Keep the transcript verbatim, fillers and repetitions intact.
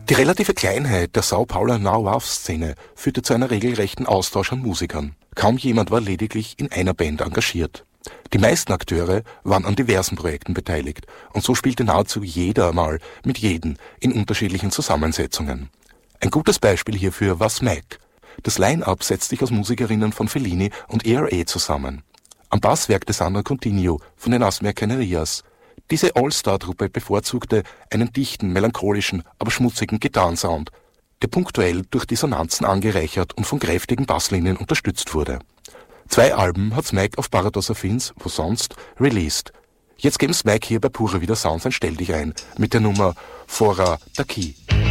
Die relative Kleinheit der Sao Pauler Now-Wave-Szene führte zu einer regelrechten Austausch an Musikern. Kaum jemand war lediglich in einer Band engagiert. Die meisten Akteure waren an diversen Projekten beteiligt und so spielte nahezu jeder mal mit jedem in unterschiedlichen Zusammensetzungen. Ein gutes Beispiel hierfür war Smack. Das Line-Up setzt sich aus Musikerinnen von Fellini und E R A zusammen. Am Bass wirkte Sandra Coutinho von den Asmer Canarias. Diese All-Star-Truppe bevorzugte einen dichten, melancholischen, aber schmutzigen Gitarrensound, der punktuell durch Dissonanzen angereichert und von kräftigen Basslinien unterstützt wurde. Zwei Alben hat Smack auf Paradox Affins, wo sonst, released. Jetzt geben Smack hier bei Pure Vida Sounds ein Stell dich ein mit der Nummer Fora Daqui.